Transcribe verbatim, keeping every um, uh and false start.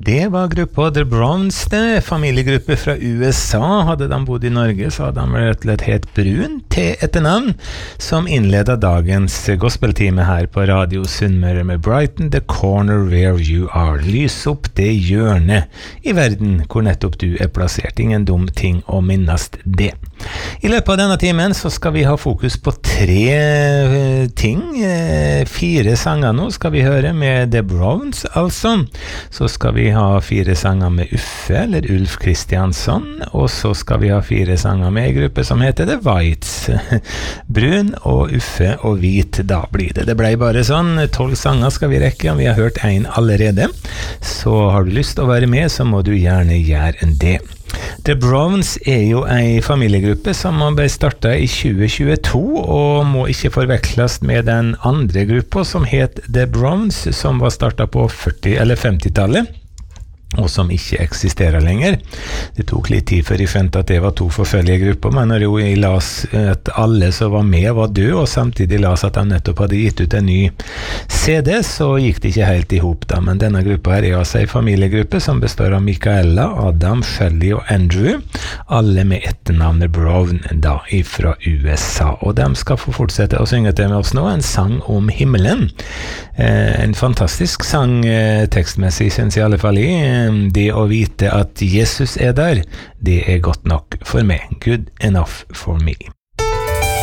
Det var gruppa The Browns, det, familiegruppe fra U S A. Hadde de bodd i Norge, så hadde de rett og slett helt brun til etternavn, som innledet dagens gospeltime her på Radio Sunnmøre med Brighton, The Corner Where You Are. Lys opp det hjørnet i verden hvor nettopp du er plassert. Ingen dum ting å minnast det. I løpet av denne timen så skal vi ha fokus på tre ting. Fire sanger nå skal vi høre med The Browns, altså. Så skal vi ha fire sanger med Uffe, eller Ulf Kristiansson, og så skal vi ha fire sanger med en gruppe som heter The Whites. Brun og Uffe og hvit, da blir det. Det ble bare sånn, tolv sanger skal vi rekke, og vi har hørt en allerede. Så har du lyst til å være med, så må du gjerne gjøre det. The Browns er jo en familiegruppe som ble startet i tjue tjueto, og må ikke forveksles med den andre gruppa som het The Browns, som var startet på førti- eller femtitallet. Og som ikke eksisterer lenger. Det tok litt tid før jeg fant at det var to forskjellige grupper, men når jeg las at alle som var med var døde, og samtidig las at de nettopp hadde gitt ut en ny C D, så gikk det ikke helt i hop da. Men denne gruppa her er altså en familiegruppe som består av Michaela, Adam, Shelley og Andrew, alle med etternavnet Brown da, fra U S A. Og de skal få fortsette å synge til med oss nå, en sang om himmelen. Eh, en fantastisk sang, eh, tekstmessig, synes jeg i alle fall i. Det å vite at Jesus er der, det er godt nok for meg. Good enough for me.